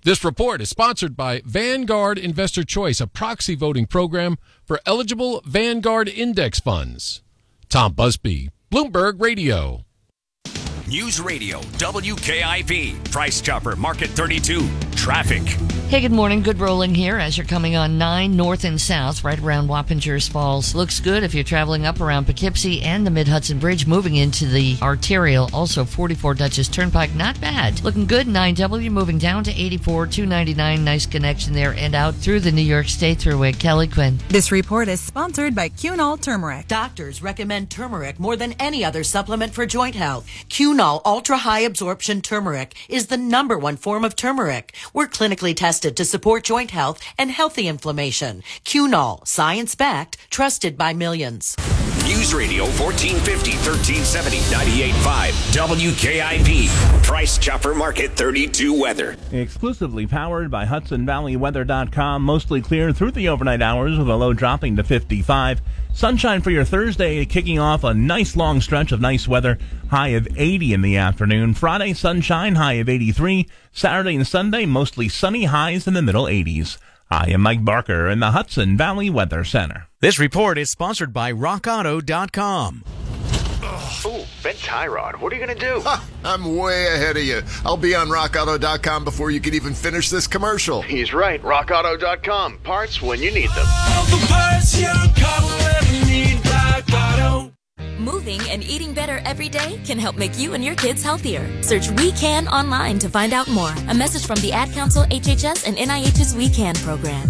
This report is sponsored by Vanguard Investor Choice, a proxy voting program for eligible Vanguard index funds. Tom Busby, Bloomberg Radio. News Radio, WKIP, Price Chopper, Market 32, traffic. Hey, good morning. Good rolling here as you're coming on 9 north and south, right around Wappingers Falls. Looks good if you're traveling up around Poughkeepsie and the Mid-Hudson Bridge, moving into the arterial. Also, 44 Dutchess Turnpike, not bad. Looking good. 9W moving down to 84, 299. Nice connection there and out through the New York State Thruway. Kelly Quinn. This report is sponsored by Cunol Turmeric. Doctors recommend turmeric more than any other supplement for joint health. Cunol Ultra High Absorption Turmeric is the #1 form of turmeric. We're clinically tested to support joint health and healthy inflammation. Cunol, science-backed, trusted by millions. News Radio 1450, 1370, 98.5, WKIP, Price Chopper, Market 32 weather. Exclusively powered by HudsonValleyWeather.com. Mostly clear through the overnight hours with a low dropping to 55. Sunshine for your Thursday, kicking off a nice long stretch of nice weather. High of 80 in the afternoon. Friday, sunshine, high of 83. Saturday and Sunday, mostly sunny, highs in the middle 80s. I am Mike Barker in the Hudson Valley Weather Center. This report is sponsored by RockAuto.com. Ooh, bent tie rod. What are you going to do? I'm way ahead of you. I'll be on RockAuto.com before you can even finish this commercial. He's right. RockAuto.com. Parts when you need them. All the parts your car will ever need. Rock Auto. Moving and eating better every day can help make you and your kids healthier. Search We Can online to find out more. A message from the Ad Council, HHS, and NIH's We Can program.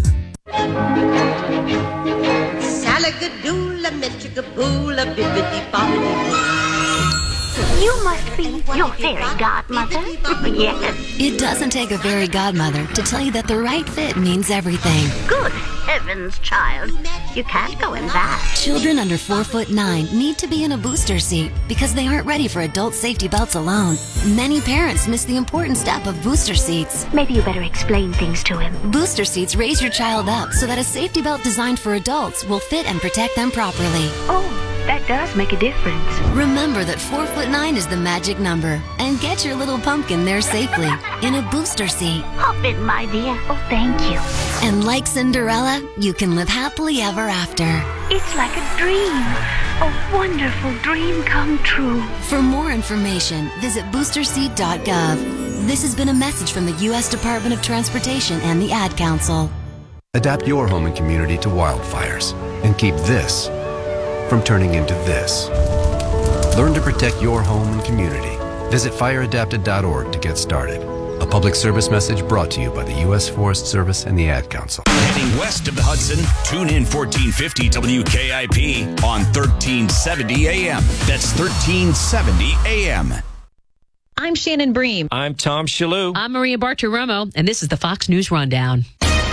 Salagadoola, metricaboola, bibbidi-bobbidi-boo. You must be your fairy godmother. Yes. It doesn't take a fairy godmother to tell you that the right fit means everything. Good heavens, child. You can't go in that. Children under 4'9" need to be in a booster seat because they aren't ready for adult safety belts alone. Many parents miss the important step of booster seats. Maybe you better explain things to him. Booster seats raise your child up so that a safety belt designed for adults will fit and protect them properly. Oh, that does make a difference. Remember that 4'9" is the magic number, and get your little pumpkin there safely in a booster seat. Hop in, my dear. Oh, thank you. And like Cinderella, you can live happily ever after. It's like a dream. A wonderful dream come true. For more information, visit boosterseat.gov. This has been a message from the U.S. Department of Transportation and the Ad Council. Adapt your home and community to wildfires and keep this from turning into this. Learn to protect your home and community. Visit fireadapted.org to get started. A public service message brought to you by the U.S. Forest Service and the Ad Council. Heading west of the Hudson, tune in 1450 WKIP on 1370 AM. That's 1370 AM. I'm Shannon Bream. I'm Tom Shalhoub. I'm Maria Bartiromo, and this is the Fox News Rundown.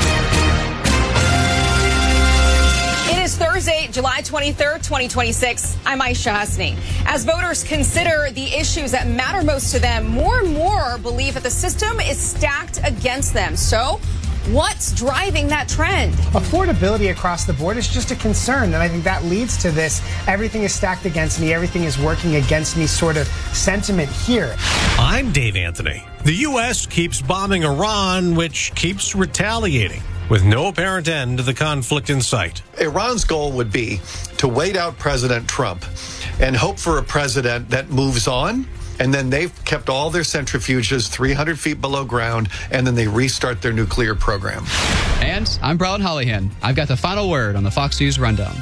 Thursday, July 23rd, 2026. I'm Aisha Hasni. As voters consider the issues that matter most to them, more and more believe that the system is stacked against them. So, what's driving that trend? Affordability across the board is just a concern, and I think that leads to this everything is stacked against me, everything is working against me sort of sentiment here. I'm Dave Anthony. The U.S. keeps bombing Iran, which keeps retaliating, with no apparent end to the conflict in sight. Iran's goal would be to wait out President Trump and hope for a president that moves on, and then they've kept all their centrifuges 300 feet below ground, and then they restart their nuclear program. And I'm Brian Hollihan. I've got the final word on the Fox News Rundown.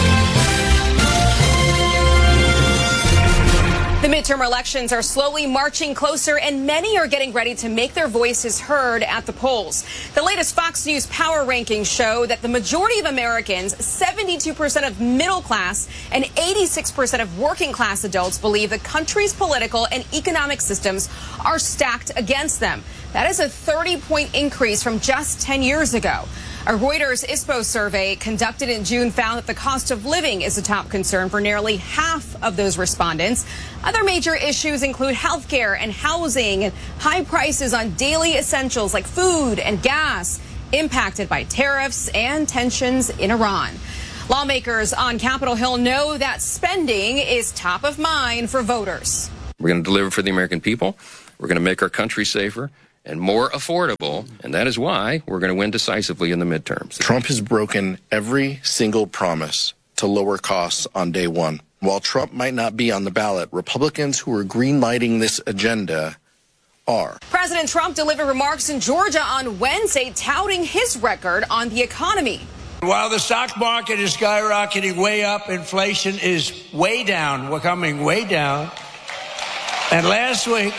The midterm elections are slowly marching closer, and many are getting ready to make their voices heard at the polls. The latest Fox News Power Rankings show that the majority of Americans, 72% of middle class and 86% of working class adults, believe the country's political and economic systems are stacked against them. That is a 30-point increase from just 10 years ago. A Reuters ISPO survey conducted in June found that the cost of living is a top concern for nearly half of those respondents. Other major issues include health care and housing and high prices on daily essentials like food and gas, impacted by tariffs and tensions in Iran. Lawmakers on Capitol Hill know that spending is top of mind for voters. We're going to deliver for the American people. We're going to make our country safer. and more affordable, and that is why we're going to win decisively in the midterms. Trump has broken every single promise to lower costs on day one. While Trump might not be on the ballot, Republicans who are greenlighting this agenda are. President Trump delivered remarks in Georgia on Wednesday touting his record on the economy. While the stock market is skyrocketing way up, inflation is way down. We're coming way down. And last week,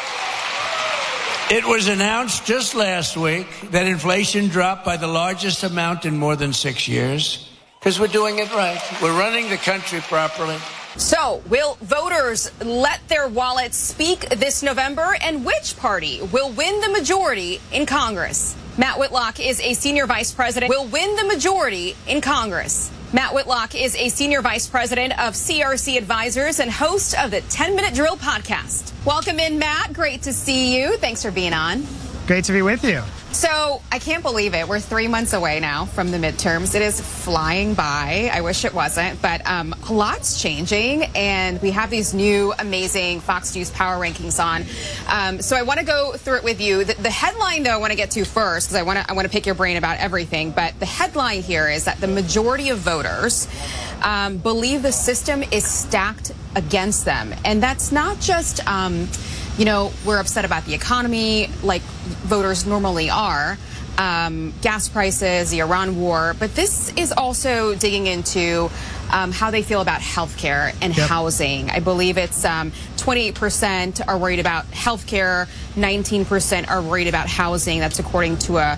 it was announced just last week that inflation dropped by the largest amount in more than 6 years. Because we're doing it right. We're running the country properly. So, will voters let their wallets speak this November? And which party will win the majority in Congress? Matt Whitlock is a senior vice president. Will win the majority in Congress. Matt Whitlock is a senior vice president of CRC Advisors and host of the 10-Minute Drill podcast. Welcome in, Matt. Great to see you. Thanks for being on. Great to be with you. So I can't believe it. We're 3 months away now from the midterms. It is flying by. I wish it wasn't, but a lot's changing, and we have these new amazing Fox News Power Rankings on. So I want to go through it with you. The headline, though, I want to get to first because I want to pick your brain about everything. But the headline here is that the majority of voters believe the system is stacked against them, and that's not just. We're upset about the economy like voters normally are, gas prices, the Iran war, but this is also digging into how they feel about health care and housing. I believe it's 28% are worried about health care, 19% are worried about housing. That's according to a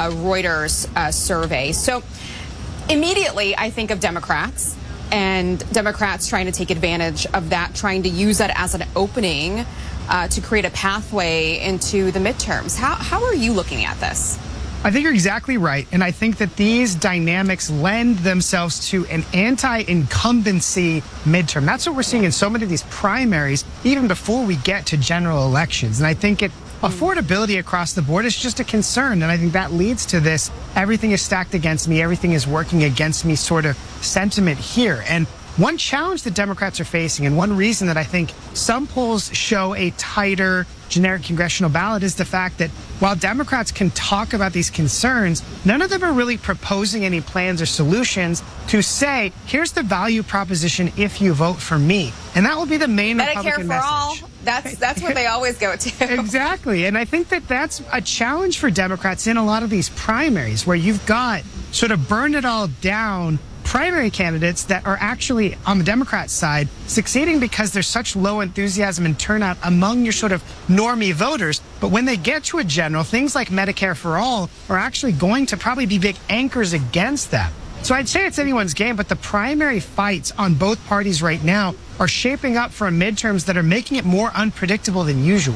Reuters survey. So immediately I think of Democrats and Democrats trying to take advantage of that, trying to use that as an opening to create a pathway into the midterms. How are you looking at this? I think you're exactly right. And I think that these dynamics lend themselves to an anti-incumbency midterm. That's what we're seeing in so many of these primaries, even before we get to general elections. And I think affordability across the board is just a concern. And I think that leads to this everything is stacked against me, everything is working against me sort of sentiment here. And one challenge that Democrats are facing, and one reason that I think some polls show a tighter generic congressional ballot, is the fact that while Democrats can talk about these concerns, none of them are really proposing any plans or solutions to say, here's the value proposition if you vote for me. And that will be the main Republican message. Medicare for all. That's what they always go to. Exactly. And I think that that's a challenge for Democrats in a lot of these primaries, where you've got sort of burn it all down primary candidates that are actually on the Democrat side succeeding because there's such low enthusiasm and turnout among your sort of normie voters. But when they get to a general, things like Medicare for all are actually going to probably be big anchors against that. So I'd say it's anyone's game, but the primary fights on both parties right now are shaping up for midterms that are making it more unpredictable than usual.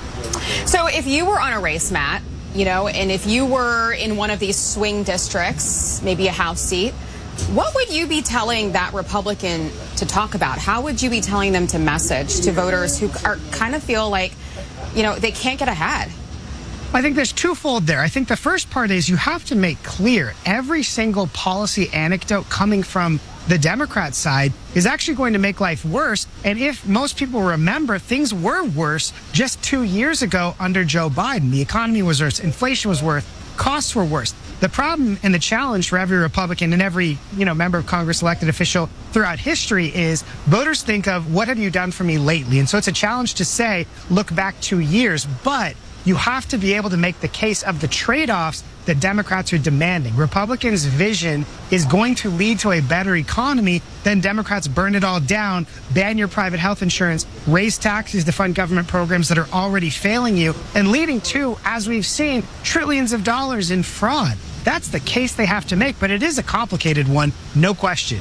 So if you were on a race, Matt, and if you were in one of these swing districts, maybe a House seat, what would you be telling that Republican to talk about? How would you be telling them to message to voters who are kind of feel like, they can't get ahead? I think there's twofold there. I think the first part is you have to make clear every single policy anecdote coming from the Democrat side is actually going to make life worse. And if most people remember, things were worse just 2 years ago under Joe Biden. The economy was worse, inflation was worse, costs were worse. The problem and the challenge for every Republican and every, member of Congress, elected official throughout history is voters think of what have you done for me lately? And so it's a challenge to say, look back 2 years, but you have to be able to make the case of the trade-offs that Democrats are demanding. Republicans' vision is going to lead to a better economy. Then Democrats burn it all down, ban your private health insurance, raise taxes to fund government programs that are already failing you, and leading to, as we've seen, trillions of dollars in fraud. That's the case they have to make, but it is a complicated one, no question.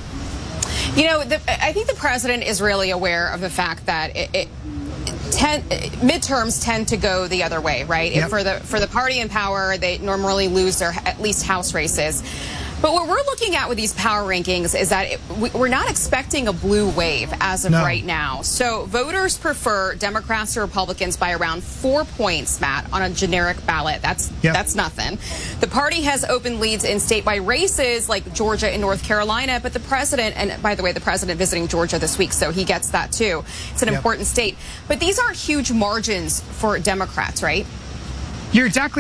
I think the president is really aware of the fact that midterms tend to go the other way, right? Yep. For the party in power, they normally lose their at least House races. But what we're looking at with these power rankings is that we're not expecting a blue wave as of right now. So voters prefer Democrats to Republicans by around 4 points, Matt, on a generic ballot. That's nothing. The party has open leads in statewide races like Georgia and North Carolina, but the president, and by the way, the president visiting Georgia this week, so he gets that too. It's an important state. But these aren't huge margins for Democrats, right? You're exactly